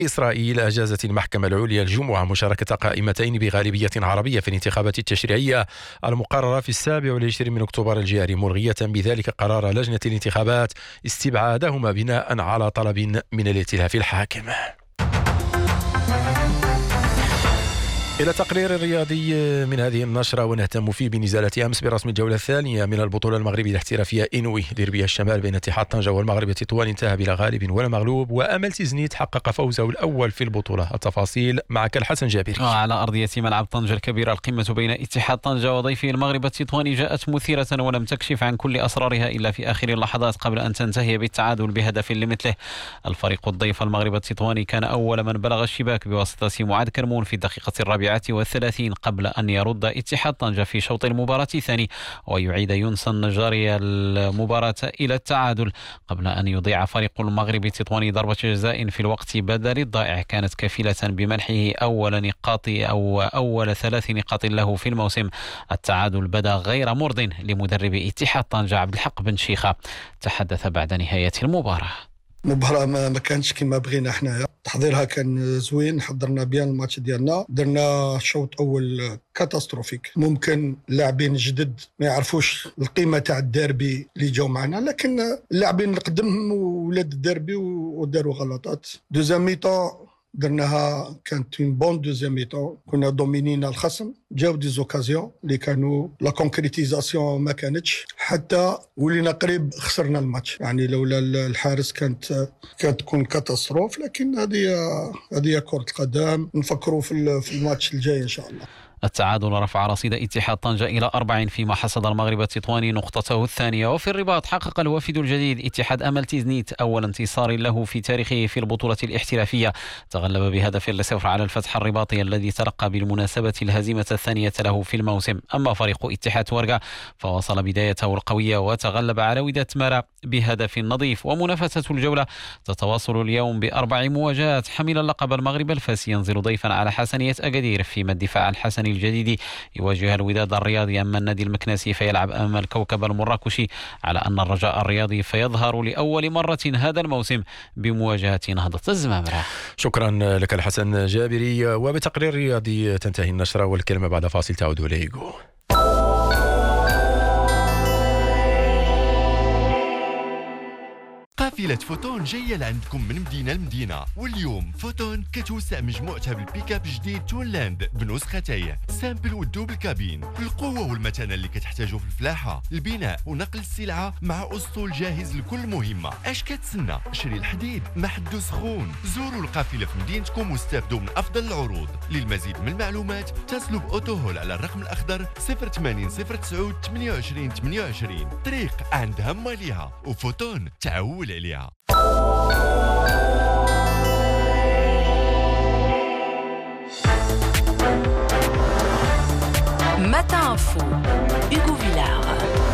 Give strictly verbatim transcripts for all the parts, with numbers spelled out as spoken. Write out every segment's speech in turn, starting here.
إسرائيل أجازت المحكمة العليا الجمعة مشاركة قائمتين بغالبية عربية في الانتخابات التشريعية المقررة في السابع والعشرين من أكتوبر الجاري، ملغية بذلك قرار لجنة الانتخابات استبعادهما بناء على طلب من الائتلاف الحاكم. إلى تقرير الرياضي من هذه النشرة ونهتم فيه بنزالة أمس برسم الجولة الثانية من البطولة المغربية الاحترافية إنوي لربيع الشمال بين اتحاد طنجة والمغرب تطوان انتهى بلا غالب ولا مغلوب، وأمل تيزنيت حقق فوزه الأول في البطولة. التفاصيل معك الحسن جابري. على أرضية ملعب طنجة الكبيرة، القمة بين اتحاد طنجة وضيفه المغرب تطوان جاءت مثيرة ولم تكشف عن كل أسرارها إلا في آخر اللحظات قبل أن تنتهي بالتعادل بهدف لمثله. الفريق الضيف المغرب التطواني كان أول من بلغ الشباك بواسطة معاذ كرمون في الدقيقة الرابعة والثلاثين قبل أن يرد اتحاد طنجة في شوط المباراة الثاني ويعيد يونس النجاري المباراة إلى التعادل قبل أن يضيع فريق المغرب التطواني ضربة جزاء في الوقت بدل الضائع كانت كفيلة بمنحه أول نقاط أو أول ثلاث نقاط له في الموسم. التعادل بدا غير مرضٍ لمدرب اتحاد طنجة عبد الحق بن شيخة، تحدث بعد نهاية المباراة. مباراة ما, ما كانش كما بغينا حنايا، تحضيرها كان زوين، حضرنا بيان الماتش ديالنا، درنا شوط اول كاتاستروفيك. ممكن اللاعبين الجدد ما يعرفوش القيمه تاع الديربي اللي جاو معنا، لكن اللاعبين القدم ولاد الديربي وداروا غلطات. دوزيام ميطون درناها كانت اون بون دوزيام ميطون، كنا دومينينا الخصم، جاو دي زوكازيون اللي كانوا لا كونكريتيزاسيون ما كانتش، حتى ولينا قريب خسرنا الماتش. يعني لولا الحارس كانت كانت تكون كاتاستروف، لكن هذه هذه كرة القدم، نفكروا في في الماتش الجاي ان شاء الله. التعادل رفع رصيد اتحاد طنجة إلى أربع فيما حصد المغرب التطواني نقطته الثانية. وفي الرباط حقق الوافد الجديد اتحاد أمل تيزنيت أول انتصار له في تاريخه في البطولة الاحترافية، تغلب بهدف لصفر على الفتح الرباطي الذي تلقى بالمناسبة الهزيمة الثانية له في الموسم. أما فريق اتحاد ورقة فواصل بدايته القوية وتغلب على وداد تمارا بهدف نظيف. ومنافسة الجولة تتواصل اليوم بأربع مواجهات. حمل اللقب المغرب الفاسي ينزل ضيفا على حسنية أكادير، فيما الدفاع الحسني الجديد يواجه الوداد الرياضي، أما النادي المكناسي فيلعب أمام الكوكب المراكشي، على أن الرجاء الرياضي فيظهر لأول مرة هذا الموسم بمواجهة نهضة الزمامرة. شكرا لك الحسن جابري. وبتقرير رياضي تنتهي النشرة، والكلمة بعد فاصل تعود إليكم. قافلة فوتون جاية لعندكم من مدينة لمدينة، واليوم فوتون كتوسع مجموعتها بالبيكاب جديد تونلاند بنسختيه سامبل والدوبل كابين، القوة والمتانة اللي كتحتاجوا في الفلاحة، البناء ونقل السلعة مع أسطول جاهز لكل مهمة. اش كتسنى؟ شري الحديد ما حدو سخون. زوروا القافلة في مدينتكم واستافدوا من أفضل العروض. للمزيد من المعلومات اتصلوا بأوتوهول على الرقم الأخضر صفر ثمانين صفر تسعة ثمانية وعشرين ثمانية وعشرين. طريق عندها ماليها، وفوتون تعول عليها. Matin Info, Hugo Villard.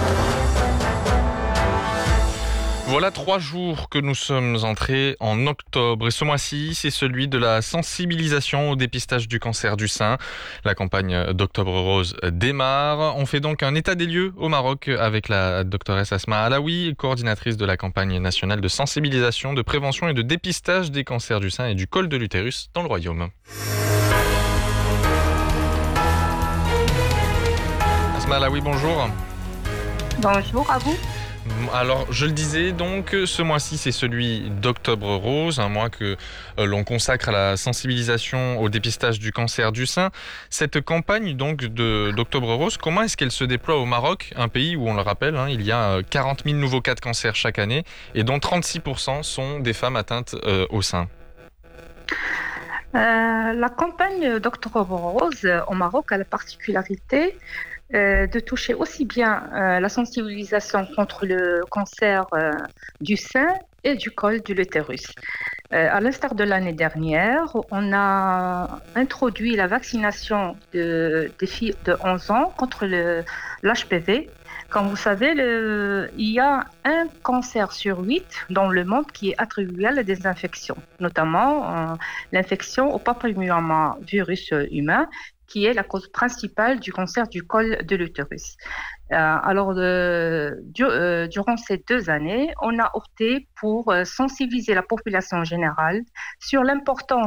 Voilà trois jours que nous sommes entrés en octobre et ce mois-ci, c'est celui de la sensibilisation au dépistage du cancer du sein. La campagne d'Octobre Rose démarre. On fait donc un état des lieux au Maroc avec la doctoresse Asma Alaoui, coordinatrice de la campagne nationale de sensibilisation, de prévention et de dépistage des cancers du sein et du col de l'utérus dans le Royaume. Asma Alaoui, bonjour. Bonjour à vous. Alors, je le disais, donc, ce mois-ci, c'est celui d'Octobre Rose, un mois que euh, l'on consacre à la sensibilisation au dépistage du cancer du sein. Cette campagne, donc, de, d'Octobre Rose, comment est-ce qu'elle se déploie au Maroc, un pays où, on le rappelle, hein, il y a quarante mille nouveaux cas de cancer chaque année et dont trente-six pour cent sont des femmes atteintes euh, au sein? Euh, la campagne d'Octobre Rose au Maroc a la particularité Euh, de toucher aussi bien euh, la sensibilisation contre le cancer euh, du sein et du col de l'utérus. Euh, à l'instar de l'année dernière, on a introduit la vaccination de, des filles de onze ans contre le, l'H P V, Comme vous savez, le- il y a un cancer sur huit dans le monde qui est attribué à des infections, notamment euh, l'infection au papillomavirus humain, qui est la cause principale du cancer du col de l'utérus. Euh, alors, euh, du- euh, durant ces deux années, on a opté pour euh, sensibiliser la population générale sur l'importance